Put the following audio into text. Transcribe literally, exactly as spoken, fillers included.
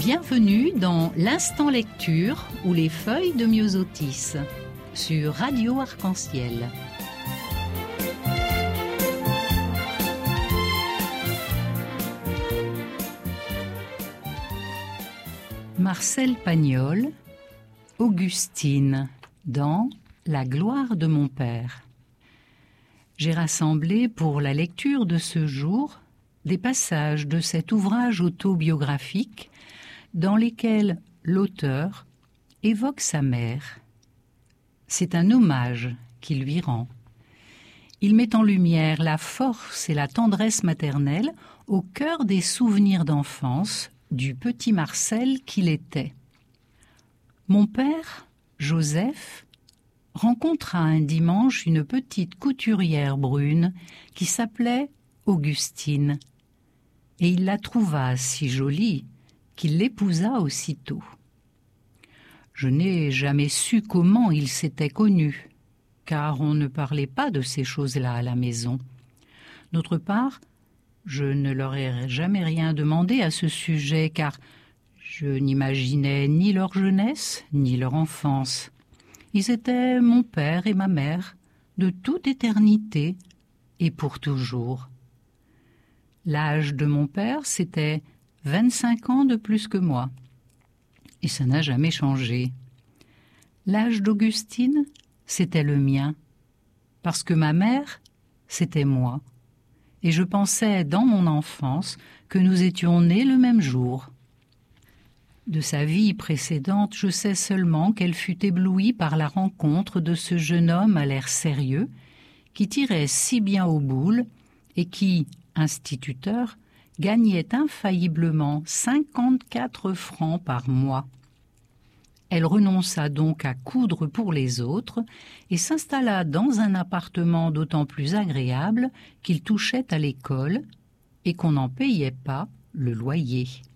Bienvenue dans l'Instant Lecture ou les feuilles de Myosotis sur Radio Arc-en-Ciel. Marcel Pagnol, Augustine, dans La gloire de mon père. J'ai rassemblé pour la lecture de ce jour des passages de cet ouvrage autobiographique dans lesquels l'auteur évoque sa mère. C'est un hommage qu'il lui rend. Il met en lumière la force et la tendresse maternelle au cœur des souvenirs d'enfance du petit Marcel qu'il était. Mon père, Joseph, rencontra un dimanche une petite couturière brune qui s'appelait Augustine, et il la trouva si jolie qu'il l'épousa aussitôt. Je n'ai jamais su comment ils s'étaient connus, car on ne parlait pas de ces choses-là à la maison. D'autre part, je ne leur ai jamais rien demandé à ce sujet, car je n'imaginais ni leur jeunesse, ni leur enfance. Ils étaient mon père et ma mère, de toute éternité et pour toujours. L'âge de mon père, c'était vingt-cinq ans de plus que moi, et ça n'a jamais changé. L'âge d'Augustine, c'était le mien, parce que ma mère, c'était moi, et je pensais dans mon enfance que nous étions nés le même jour. De sa vie précédente, je sais seulement qu'elle fut éblouie par la rencontre de ce jeune homme à l'air sérieux, qui tirait si bien aux boules et qui, instituteur, gagnait infailliblement cinquante-quatre francs par mois. Elle renonça donc à coudre pour les autres et s'installa dans un appartement d'autant plus agréable qu'il touchait à l'école et qu'on n'en payait pas le loyer.